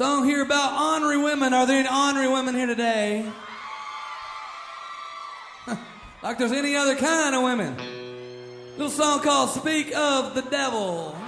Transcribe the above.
Song here about ornery women. Are there any ornery women here today? Like there's any other kind of women. Little song called Speak of the Devil.